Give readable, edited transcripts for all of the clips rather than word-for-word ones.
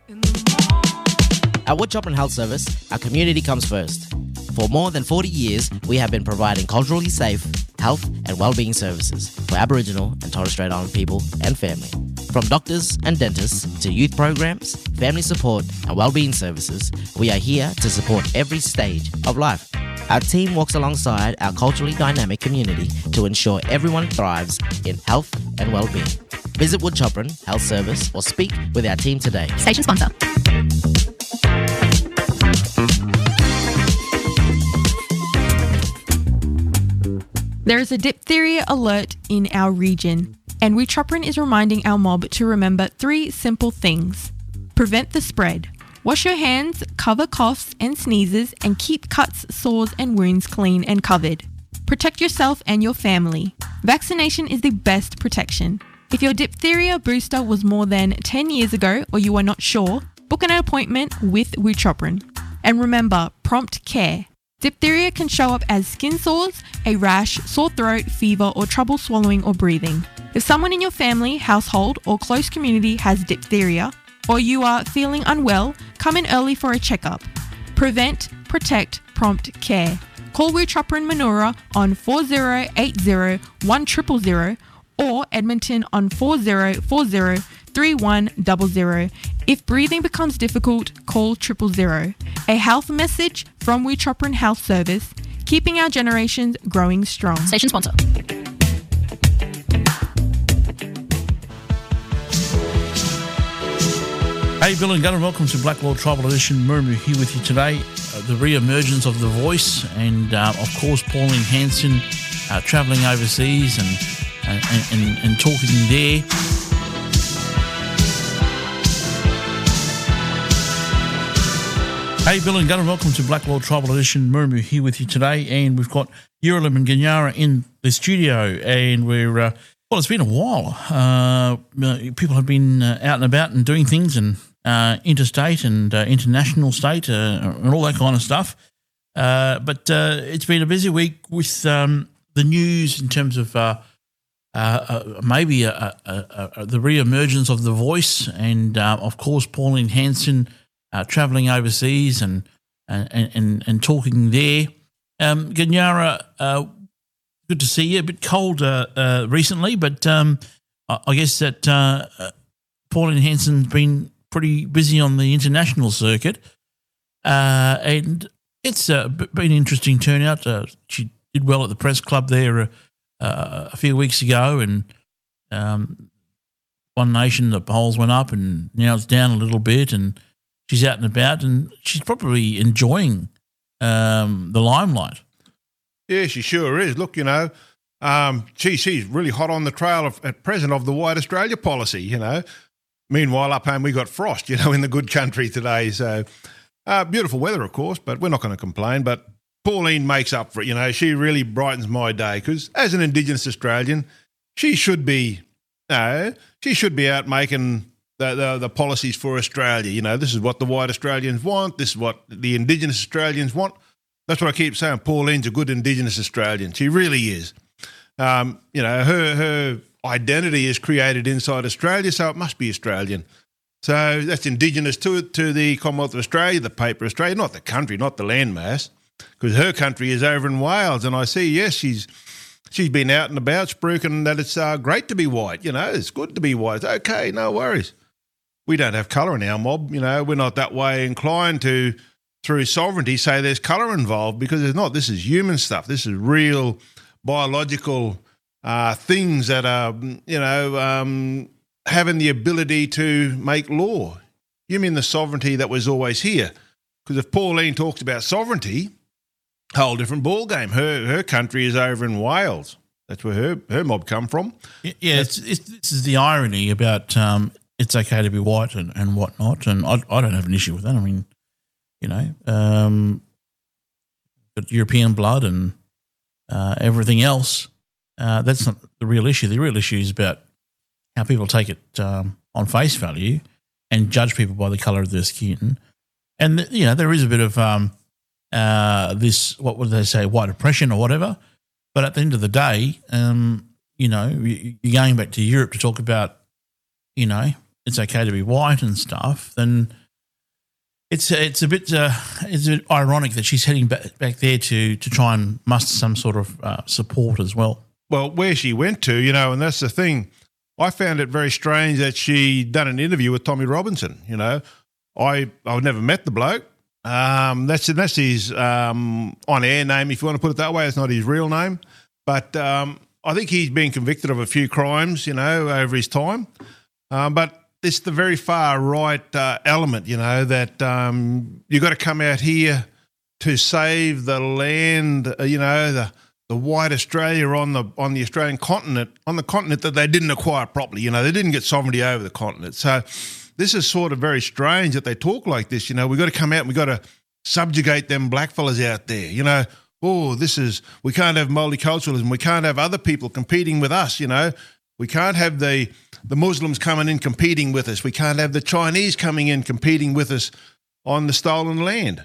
At Wood Chopper Health Service, our community comes first. For more than 40 years, we have been providing culturally safe health and wellbeing services for Aboriginal and Torres Strait Islander people and family. From doctors and dentists to youth programs, family support and wellbeing services, we are here to support every stage of life. Our team walks alongside our culturally dynamic community to ensure everyone thrives in health and wellbeing. Visit Wood Chopper Health Service or speak with our team today. Station sponsor. There is a diphtheria alert in our region, and Witroprin is reminding our mob to remember 3 simple things. Prevent the spread. Wash your hands, cover coughs and sneezes, and keep cuts, sores and wounds clean and covered. Protect yourself and your family. Vaccination is the best protection. If your diphtheria booster was more than 10 years ago or you are not sure, book an appointment with Witroprin. And remember, prompt care. Diphtheria can show up as skin sores, a rash, sore throat, fever, or trouble swallowing or breathing. If someone in your family, household, or close community has diphtheria, or you are feeling unwell, come in early for a checkup. Prevent, protect, prompt care. Call Witroprin Manura on 4080 1000 or Edmonton on 4040 3100. If breathing becomes difficult, call 000. A health message from Witroprin Health Service, keeping our generations growing strong. Station sponsor. Hey, Bill and Gunnar, welcome to Black World Tribal Edition. Murmu here with you today. The re-emergence of The Voice and, of course, Pauline Hanson travelling overseas and talking there. Hey, Bill and Gunnar, welcome to Black World Tribal Edition. Murmu here with you today, and we've got Yuralim and Ganyara in the studio, and we're, well, it's been a while. People have been out and about and doing things, and interstate and international state and all that kind of stuff. But it's been a busy week with the news in terms of maybe the re-emergence of The Voice and, of course, Pauline Hanson travelling overseas and talking there. Ganyara, good to see you. A bit cold recently, but I guess that Pauline Hanson's been pretty busy on the international circuit, and it's been an interesting turnout. She did well at the press club there a few weeks ago, and One Nation, the polls went up, and now it's down a little bit, and she's out and about, and she's probably enjoying the limelight. Yeah, she sure is. Look, she's really hot on the trail at present of the White Australia policy, Meanwhile, up home we got frost, in the good country today. So beautiful weather, of course, but we're not going to complain. But Pauline makes up for it, She really brightens my day because as an Indigenous Australian, she should be out making the policies for Australia. This is what the white Australians want. This is what the Indigenous Australians want. That's what I keep saying. Pauline's a good Indigenous Australian. She really is. Her identity is created inside Australia, so it must be Australian. So that's Indigenous to the Commonwealth of Australia, the paper Australia, not the country, not the landmass, because her country is over in Wales. And I see, yes, she's been out and about spruiking that it's great to be white. It's good to be white. It's okay, no worries. We don't have colour in our mob. We're not that way inclined to, through sovereignty, say there's colour involved, because there's not. This is human stuff. This is real biological things that are, having the ability to make law. You mean the sovereignty that was always here? Because if Pauline talks about sovereignty, whole different ballgame. Her country is over in Wales. That's where her mob come from. Yeah, this is the irony about it's okay to be white and whatnot, and I don't have an issue with that. I mean, got European blood and everything else. That's not the real issue. The real issue is about how people take it on face value and judge people by the colour of their skin. And, there is a bit of this, what would they say, white oppression or whatever. But at the end of the day, you're going back to Europe to talk about, it's okay to be white and stuff, then it's a bit ironic that she's heading back there to try and muster some sort of support as well. Well, where she went to, and that's the thing. I found it very strange that she done an interview with Tommy Robinson. I've never met the bloke. That's his on-air name, if you want to put it that way. It's not his real name. But I think he's been convicted of a few crimes, over his time. But it's the very far right element, that you've got to come out here to save the land, the white Australia on the Australian continent, on the continent that they didn't acquire properly. They didn't get sovereignty over the continent. So this is sort of very strange that they talk like this. We've got to come out and we've got to subjugate them blackfellas out there. We can't have multiculturalism. We can't have other people competing with us. We can't have the Muslims coming in competing with us. We can't have the Chinese coming in competing with us on the stolen land.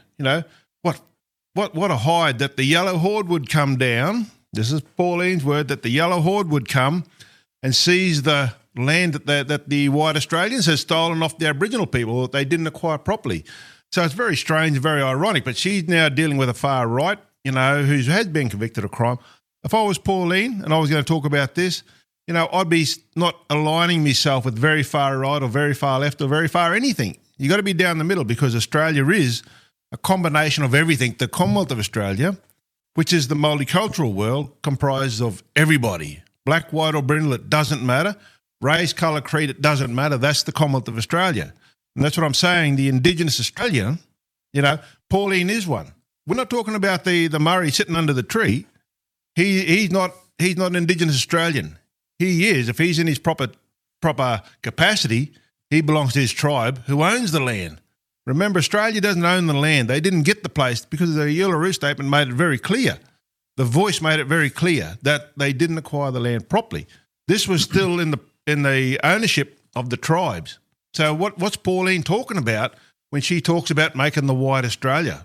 What a hide that the Yellow Horde would come down. This is Pauline's word, that the Yellow Horde would come and seize the land that the white Australians have stolen off the Aboriginal people that they didn't acquire properly. So it's very strange, very ironic. But she's now dealing with a far right, who has been convicted of crime. If I was Pauline and I was going to talk about this, I'd be not aligning myself with very far right or very far left or very far anything. You got to be down the middle, because Australia is a combination of everything. The Commonwealth of Australia, which is the multicultural world, comprised of everybody. Black, white or brindle, it doesn't matter. Race, colour, creed, it doesn't matter. That's the Commonwealth of Australia. And that's what I'm saying. The Indigenous Australian, Pauline is one. We're not talking about the Murray sitting under the tree. He's not an Indigenous Australian. He is, if he's in his proper capacity, he belongs to his tribe who owns the land. Remember, Australia doesn't own the land. They didn't get the place because the Uluru Statement made it very clear. The Voice made it very clear that they didn't acquire the land properly. This was still in the ownership of the tribes. So what's Pauline talking about when she talks about making the white Australia?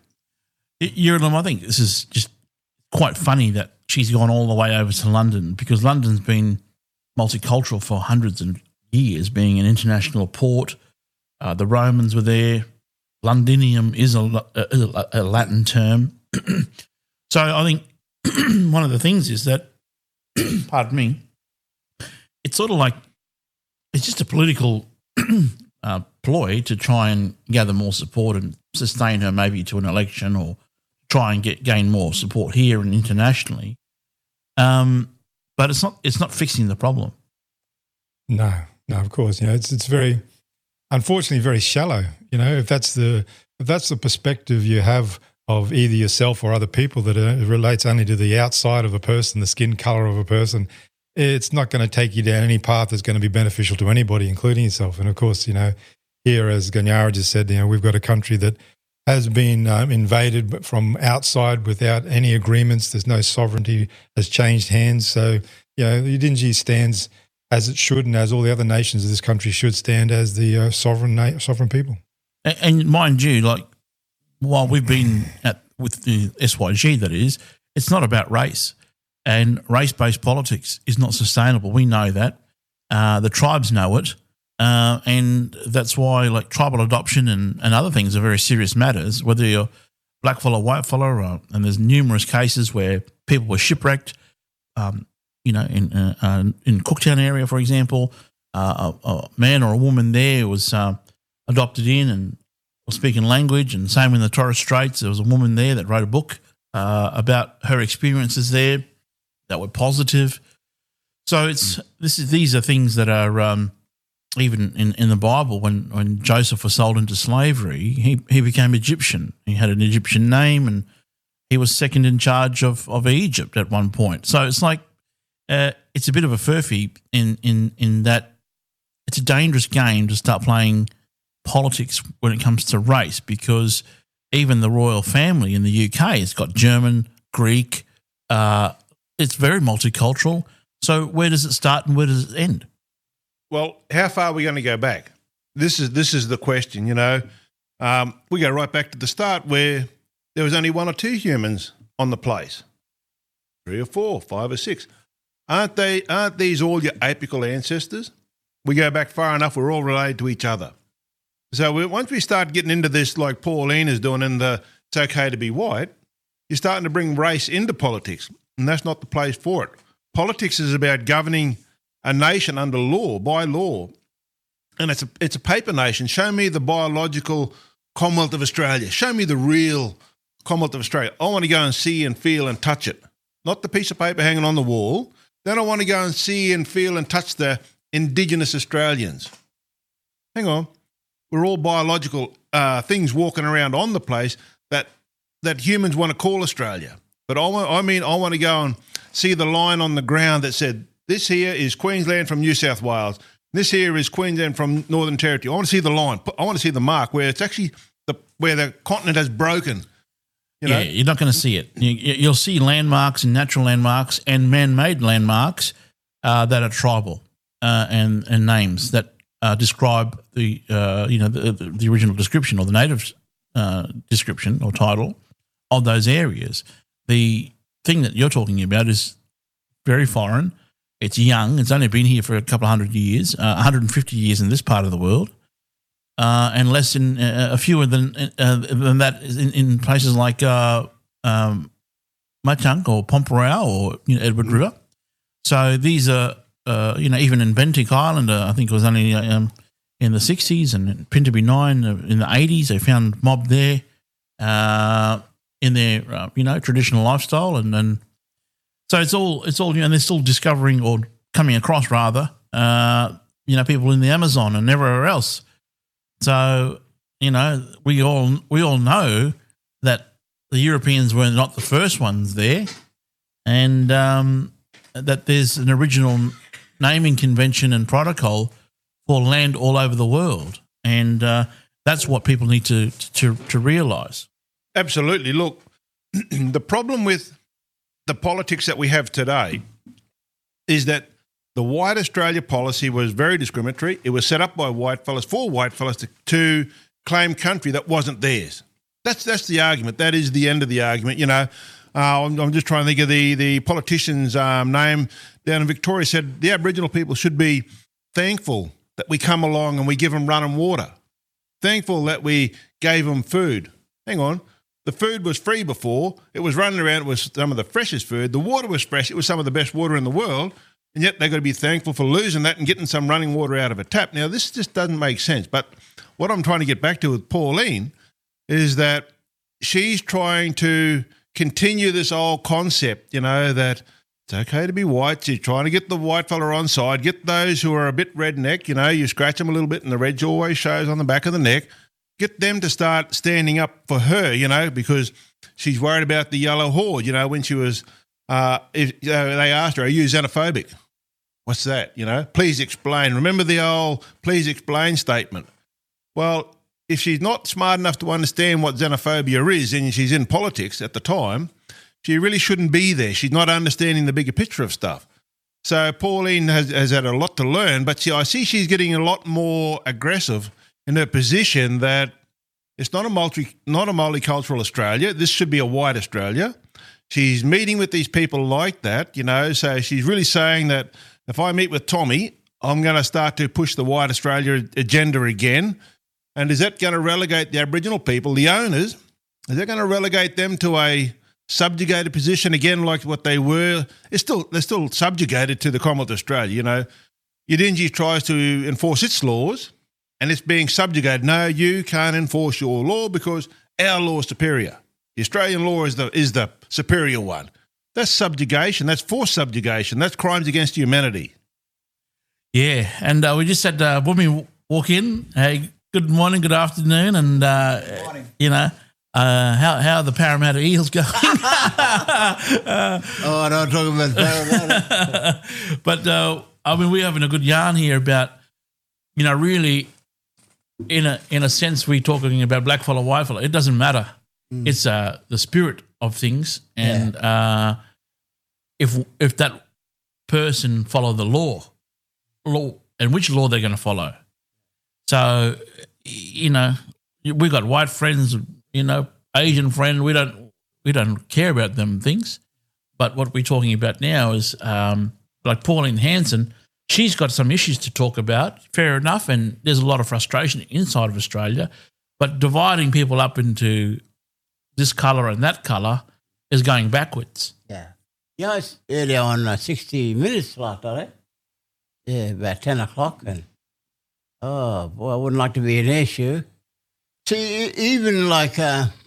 I think this is just quite funny that she's gone all the way over to London, because London's been multicultural for hundreds of years, being an international port. The Romans were there. Londinium is a Latin term. So I think one of the things is that, pardon me, it's sort of like it's just a political ploy to try and gather more support and sustain her maybe to an election, or try and gain more support here and internationally. But it's not fixing the problem. No, of course. It's very, unfortunately, very shallow. If that's the perspective you have of either yourself or other people, that it relates only to the outside of a person, the skin color of a person, it's not going to take you down any path that's going to be beneficial to anybody, including yourself. And of course, here, as Ganyara just said, we've got a country that has been invaded from outside without any agreements. There's no sovereignty, has changed hands. So, the Yidinji stands as it should, and as all the other nations of this country should stand, as the sovereign people. And mind you, while we've been with the SYG, that is, it's not about race. And race-based politics is not sustainable. We know that. The tribes know it. And that's why tribal adoption and other things are very serious matters, whether you're black fella, white fella, and there's numerous cases where people were shipwrecked, in Cooktown area, for example, a man or a woman there was adopted in and was speaking language, and same in the Torres Straits. There was a woman there that wrote a book about her experiences there that were positive. So these are things that are even in the Bible. When Joseph was sold into slavery, he became Egyptian. He had an Egyptian name, and he was second in charge of Egypt at one point. So it's it's a bit of a furphy in that it's a dangerous game to start playing politics when it comes to race, because even the royal family in the UK has got German, Greek. It's very multicultural. So where does it start and where does it end? Well, how far are we going to go back? This is the question. We go right back to the start, where there was only one or two humans on the place, 3 or 4, 5 or 6. Aren't these all your apical ancestors? we go back far enough, we're all related to each other. So once we start getting into this, like Pauline is doing in the It's Okay to Be White, you're starting to bring race into politics, and that's not the place for it. Politics is about governing a nation under law, by law, and it's a paper nation. Show me the biological Commonwealth of Australia. Show me the real Commonwealth of Australia. I want to go and see and feel and touch it, not the piece of paper hanging on the wall. Then I want to go and see and feel and touch the Indigenous Australians. Hang on. We're all biological things walking around on the place that humans want to call Australia. But I want to go and see the line on the ground that said, this here is Queensland from New South Wales. This here is Queensland from Northern Territory. I want to see the line. I want to see the mark where it's actually where the continent has broken. You know? Yeah, you're not going to see it. You'll see landmarks and natural landmarks and man-made landmarks that are tribal and names that describe the original description or the native description or title of those areas. The thing that you're talking about is very foreign. It's young. It's only been here for a couple of 100 years, 150 years in this part of the world, and less than a fewer than that in places like Machunk or Pomperau or Edward River. So these are, even in Bentinck Island, I think it was only in the 60s, and Pinterby 9 in the 80s, they found mob there in their, traditional lifestyle. And so it's all, and they're still discovering or coming across rather, people in the Amazon and everywhere else. So, we all know that the Europeans were not the first ones there, and that there's an original naming convention and protocol for land all over the world, and that's what people need to realise. Absolutely. Look, the problem with the politics that we have today is that the White Australia policy was very discriminatory. It was set up by white fellas for white fellas to claim country that wasn't theirs. That's the argument. That is the end of the argument. I'm just trying to think of the politician's name down in Victoria. Said the Aboriginal people should be thankful that we come along and we give them running water. Thankful that we gave them food. Hang on. The food was free before. It was running around. It was some of the freshest food. The water was fresh. It was some of the best water in the world. And yet they've got to be thankful for losing that and getting some running water out of a tap. Now, this just doesn't make sense. But what I'm trying to get back to with Pauline is that she's trying to continue this old concept, that it's okay to be white. She's trying to get the white fella on side, get those who are a bit redneck, you scratch them a little bit and the red always shows on the back of the neck. Get them to start standing up for her, because she's worried about the yellow horde, when she was, they asked her, are you xenophobic? What's that? Please explain. Remember the old please explain statement? Well, if she's not smart enough to understand what xenophobia is and she's in politics at the time, she really shouldn't be there. She's not understanding the bigger picture of stuff. So Pauline has had a lot to learn, but I see she's getting a lot more aggressive in her position that it's not a multicultural Australia. This should be a white Australia. She's meeting with these people like that, so she's really saying that if I meet with Tommy, I'm going to start to push the white Australia agenda again. And is that going to relegate the Aboriginal people, the owners, is that going to relegate them to a subjugated position again like what they were? They're still subjugated to the Commonwealth of Australia, Yidinji tries to enforce its laws and it's being subjugated. No, you can't enforce your law because our law is superior. The Australian law is the superior one. That's subjugation. That's forced subjugation. That's crimes against humanity. Yeah, and we just had Wumi walk in. Hey, good morning, good afternoon, and morning. How are the Parramatta Eels going? Don't talk about Parramatta. But we're having a good yarn here about, really, in a sense, we're talking about black fella, white fella. It doesn't matter. It's the spirit of things, and if that person follow the law, and which law they're going to follow. So, we got white friends, Asian friend. We don't care about them things. But what we're talking about now is like Pauline Hanson. she's got some issues to talk about, fair enough, and there's a lot of frustration inside of Australia, but dividing people up into this colour and that colour is going backwards. Yeah. Yeah, it's earlier on 60 Minutes last night. Yeah, about 10 o'clock. And, oh, boy, I wouldn't like to be an issue. See, even like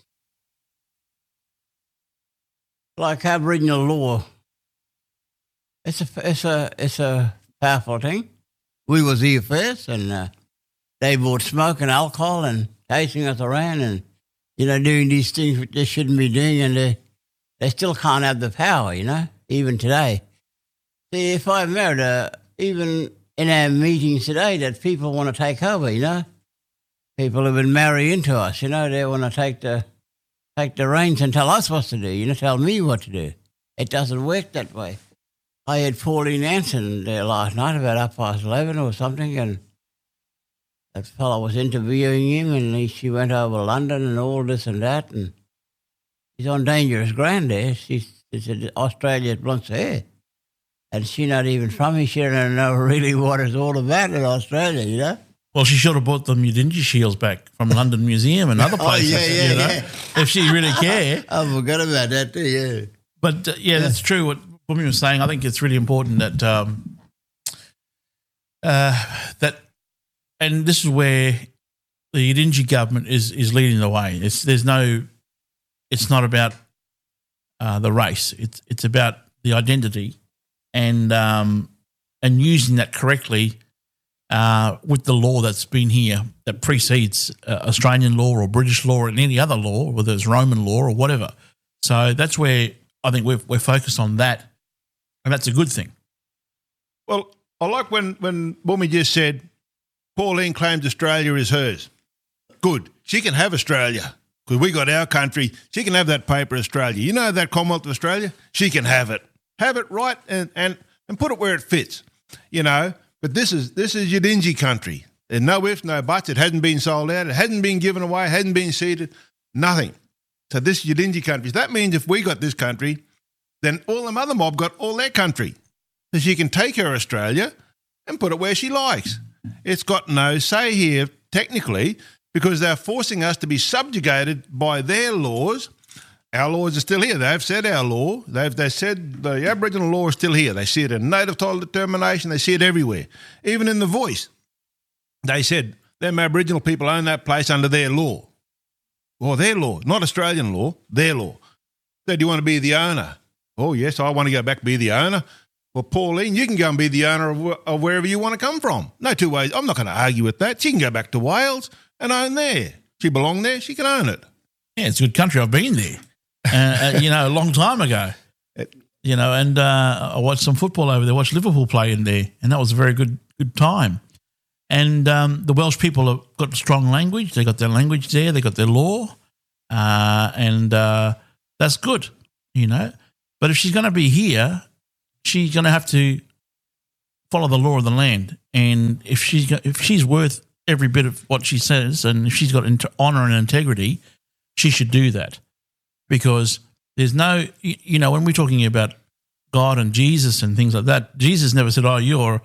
Aboriginal law, it's a powerful thing. We was here first, and they brought smoke and alcohol and chasing us around and, doing these things which they shouldn't be doing, and they still can't have the power, even today. See, if I married even in our meetings today, that people want to take over, people have been married into us, they want to take the reins and tell us what to do, tell me what to do. It doesn't work that way. I had Pauline Anson there last night about 11:30 or something, and that fellow was interviewing him, and she went over to London and all this and that, and she's on dangerous ground there. She said Australia belongs to her, and she's not even from here. She don't know really what it's all about in Australia, Well, she should have bought the Mudinji shields back from London Museum and other places, yeah. if she really cared. I forgot about that too, yeah. But, that's true what Bumi was saying. I think it's really important that and this is where the Yidinji government is leading the way. It's not about the race. It's about the identity and using that correctly with the law that's been here that precedes Australian law or British law or any other law, whether it's Roman law or whatever. So that's where I think we're focused on that, and that's a good thing. Well, I like when Bumi just said Pauline claims Australia is hers. Good. She can have Australia because we got our country. She can have that paper Australia. That Commonwealth of Australia? She can have it. Have it right and put it where it fits, But this is Yidinji country. There's no ifs, no buts. It hasn't been sold out. It hasn't been given away. It hasn't been ceded. Nothing. So this is Yidinji country. That means if we got this country, then all them other mob got all their country. So she can take her Australia and put it where she likes. It's got no say here, technically, because they're forcing us to be subjugated by their laws. Our laws are still here. They've said our law. They said the Aboriginal law is still here. They see it in native title determination. They see it everywhere. Even in the Voice, they said them Aboriginal people own that place under their law. Or their law, not Australian law, their law. So do you want to be the owner? Oh, yes, I want to go back and be the owner. Well, Pauline, you can go and be the owner of wherever you want to come from. No two ways. I'm not going to argue with that. She can go back to Wales and own there. She belonged there. She can own it. Yeah, it's a good country. I've been there, a long time ago. And I watched some football over there. Watched Liverpool play in there, and that was a very good time. And the Welsh people have got strong language. They got their language there. They got their law, and that's good, But if she's going to be here, she's going to have to follow the law of the land. And if she's worth every bit of what she says, and if she's got honour and integrity, she should do that. Because there's no, when we're talking about God and Jesus and things like that, Jesus never said, oh, you're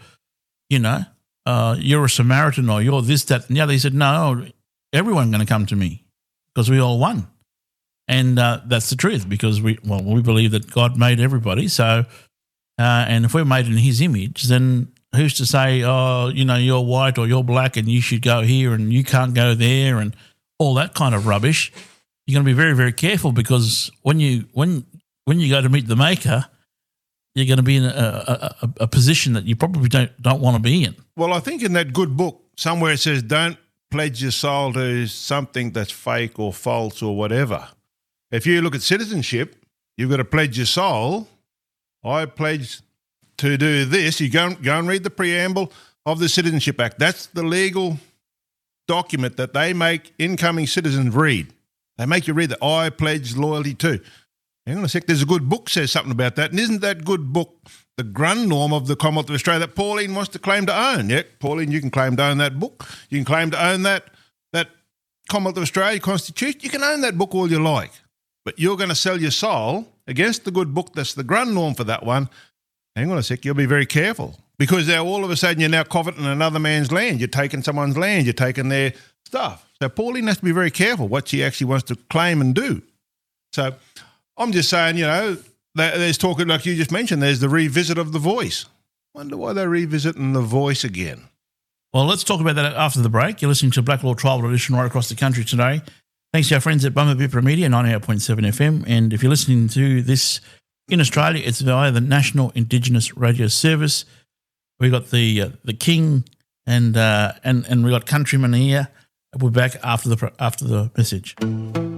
a Samaritan or you're this, that, and the other. He said, no, everyone's going to come to me because we all one. And that's the truth because we believe that God made everybody. So, and if we're made in his image, then who's to say, oh, you're white or you're black and you should go here and you can't go there and all that kind of rubbish. You're going to be very, very careful because when you go to meet the Maker, you're going to be in a position that you probably don't want to be in. Well, I think in that good book somewhere it says don't pledge your soul to something that's fake or false or whatever. If you look at citizenship, you've got to pledge your soul. I pledge to do this. You go and read the preamble of the Citizenship Act. That's the legal document that they make incoming citizens read. They make you read that I pledge loyalty to. Hang on a sec, there's a good book says something about that. And isn't that good book the Grundnorm of the Commonwealth of Australia that Pauline wants to claim to own? Yeah, Pauline, you can claim to own that book. You can claim to own that Commonwealth of Australia Constitution. You can own that book all you like. But you're going to sell your soul against the good book that's the Grundnorm for that one. Hang on a sec, you'll be very careful because now all of a sudden you're now coveting another man's land. You're taking someone's land. You're taking their stuff. So Pauline has to be very careful what she actually wants to claim and do. So I'm just saying, there's talking like you just mentioned, there's the revisit of The Voice. Wonder why they're revisiting The Voice again. Well, let's talk about that after the break. You're listening to Black Law Tribal Edition right across the country today. Thanks to our friends at Bummer Bipper Media, 98.7 FM. And if you're listening to this in Australia, it's via the National Indigenous Radio Service. We got the King and we got Countryman here. We'll be back after the message.